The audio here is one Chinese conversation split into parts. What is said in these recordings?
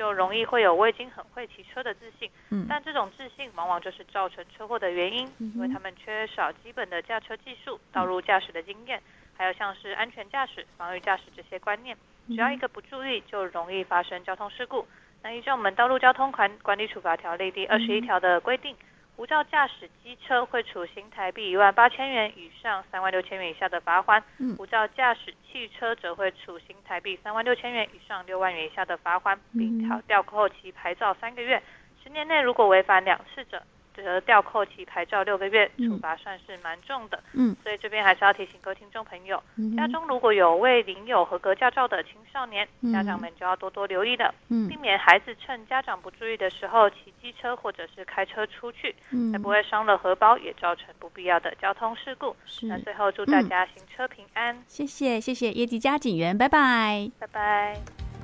就容易会有我已经很会骑车的自信，但这种自信往往就是造成车祸的原因，因为他们缺少基本的驾车技术、道路驾驶的经验，还有像是安全驾驶、防御驾驶这些观念，只要一个不注意就容易发生交通事故。那依照我们道路交通管理处罚条例第21条的规定，无照驾驶机车会处新台币18000元以上36000元以下的罚锾，无照驾驶汽车则会处新台币36000元以上6万元以下的罚锾，并吊扣其牌照3个月。10年内如果违反2次者，则吊扣其牌照6个月，处罚算是蛮重的。所以这边还是要提醒各位听众朋友，家中如果有未领有合格驾照的青少年，家长们就要多多留意了，避免孩子趁家长不注意的时候骑机车或者是开车出去，才不会伤了荷包，也造成不必要的交通事故。那最后祝大家行车平安。 谢谢叶吉佳警员，拜拜， 拜拜。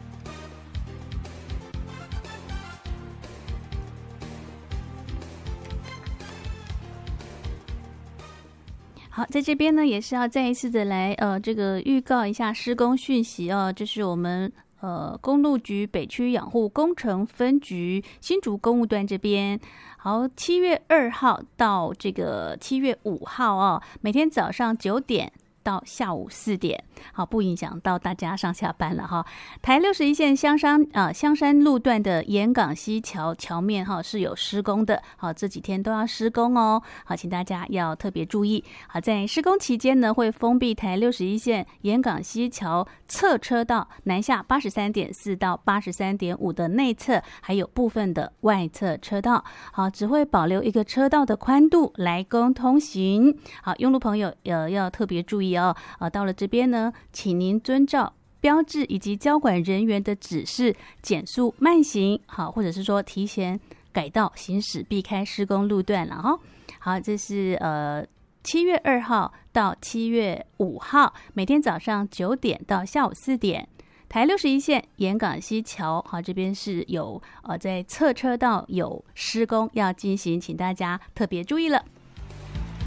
好，在这边呢，也是要再一次的来这个预告一下施工讯息哦。这是我们公路局北区养护工程分局新竹公务段这边。好，7月2号到这个7月5号哦，每天早上9点到下午4点，好，不影响到大家上下班了哈。台61线香山路段的盐港溪桥面哈是有施工的，好，这几天都要施工哦，好，请大家要特别注意。好，在施工期间呢，会封闭台61线盐港溪桥侧车道南下83.4到83.5的内侧，还有部分的外侧车道，好，只会保留一个车道的宽度来供通行。好，用路朋友要特别注意哦，到了这边呢，请您遵照标志以及交管人员的指示，减速慢行，好，或者是说提前改道行驶，避开施工路段了哈。好，这是7月2号到7月5号，每天早上9点到下午4点。台61线盐港溪桥，好，这边是有在侧车道有施工要进行，请大家特别注意了。